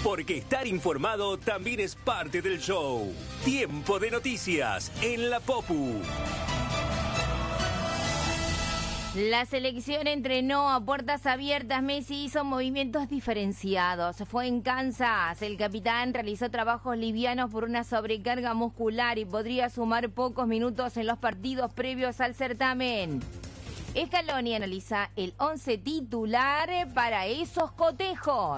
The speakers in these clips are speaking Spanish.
Porque estar informado también es parte del show. Tiempo de noticias en la Popu. La selección entrenó a puertas abiertas. Messi hizo movimientos diferenciados. Fue en Kansas. El capitán realizó trabajos livianos por una sobrecarga muscular y podría sumar pocos minutos en los partidos previos al certamen. Scaloni analiza el 11 titular para esos cotejos.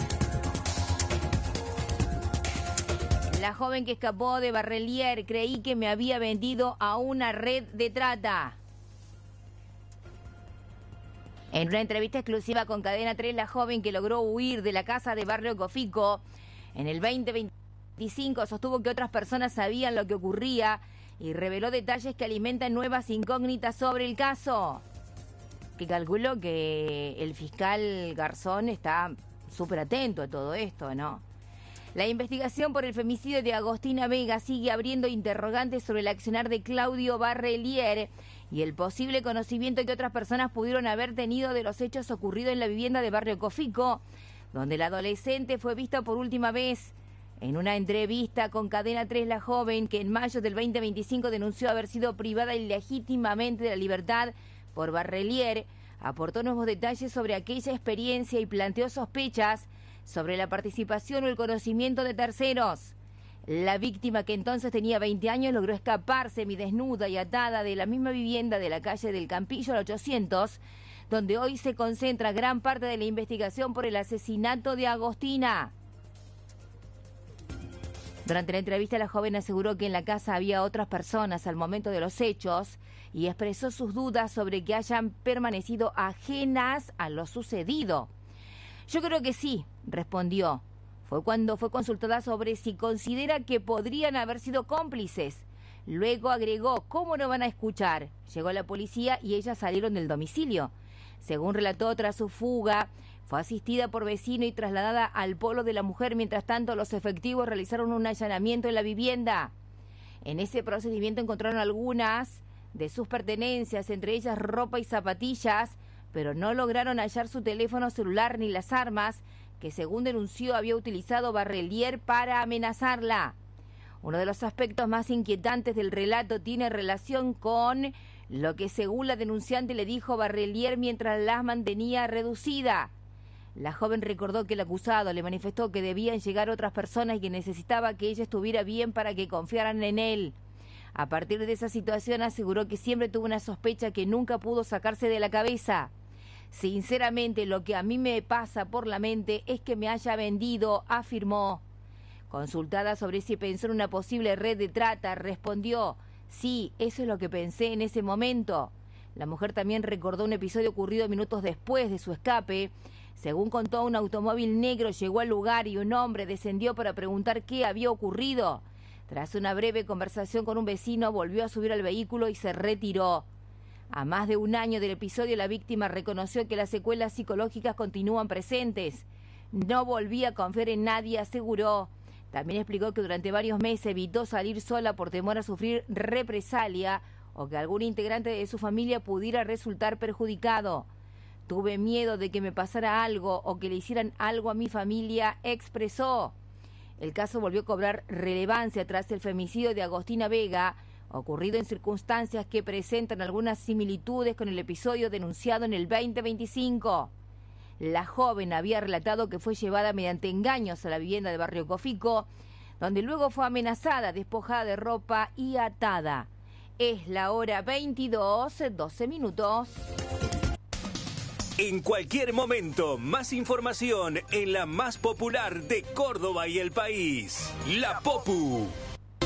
La joven que escapó de Barrelier: creí que me había vendido a una red de trata. En una entrevista exclusiva con Cadena 3, la joven que logró huir de la casa de Barrio Cofico en el 2025 sostuvo que otras personas sabían lo que ocurría y reveló detalles que alimentan nuevas incógnitas sobre el caso. Que calculo que el fiscal Garzón está súper atento a todo esto, ¿no? La investigación por el femicidio de Agostina Vega sigue abriendo interrogantes sobre el accionar de Claudio Barrelier y el posible conocimiento que otras personas pudieron haber tenido de los hechos ocurridos en la vivienda de Barrio Cofico, donde la adolescente fue vista por última vez. En una entrevista con Cadena 3, la joven, que en mayo del 2025 denunció haber sido privada ilegítimamente de la libertad por Barrelier, aportó nuevos detalles sobre aquella experiencia y planteó sospechas sobre la participación o el conocimiento de terceros. La víctima, que entonces tenía 20 años, logró escapar semidesnuda y atada de la misma vivienda de la calle del Campillo al 800, donde hoy se concentra gran parte de la investigación por el asesinato de Agostina. Durante la entrevista, la joven aseguró que en la casa había otras personas al momento de los hechos y expresó sus dudas sobre que hayan permanecido ajenas a lo sucedido. Yo creo que sí, respondió. Fue cuando fue consultada sobre si considera que podrían haber sido cómplices. Luego agregó: ¿cómo no van a escuchar? Llegó la policía y ellas salieron del domicilio. Según relató, tras su fuga, fue asistida por vecino y trasladada al polo de la mujer. Mientras tanto, los efectivos realizaron un allanamiento en la vivienda. En ese procedimiento encontraron algunas de sus pertenencias, entre ellas ropa y zapatillas, pero no lograron hallar su teléfono celular ni las armas que, según denunció, había utilizado Barrelier para amenazarla. Uno de los aspectos más inquietantes del relato tiene relación con lo que, según la denunciante, le dijo Barrelier mientras la mantenía reducida. La joven recordó que el acusado le manifestó que debían llegar otras personas y que necesitaba que ella estuviera bien para que confiaran en él. A partir de esa situación, aseguró que siempre tuvo una sospecha que nunca pudo sacarse de la cabeza. Sinceramente, lo que a mí me pasa por la mente es que me haya vendido, afirmó. Consultada sobre si pensó en una posible red de trata, respondió: sí, eso es lo que pensé en ese momento. La mujer también recordó un episodio ocurrido minutos después de su escape. Según contó, un automóvil negro llegó al lugar y un hombre descendió para preguntar qué había ocurrido. Tras una breve conversación con un vecino, volvió a subir al vehículo y se retiró. A más de un año del episodio, la víctima reconoció que las secuelas psicológicas continúan presentes. No volvía a confiar en nadie, aseguró. También explicó que durante varios meses evitó salir sola por temor a sufrir represalia o que algún integrante de su familia pudiera resultar perjudicado. Tuve miedo de que me pasara algo o que le hicieran algo a mi familia, expresó. El caso volvió a cobrar relevancia tras el femicidio de Agostina Vega, ocurrido en circunstancias que presentan algunas similitudes con el episodio denunciado en el 2025. La joven había relatado que fue llevada mediante engaños a la vivienda de Barrio Cofico, donde luego fue amenazada, despojada de ropa y atada. Es la hora 22:12 minutos. En cualquier momento, más información en la más popular de Córdoba y el país, La Popu.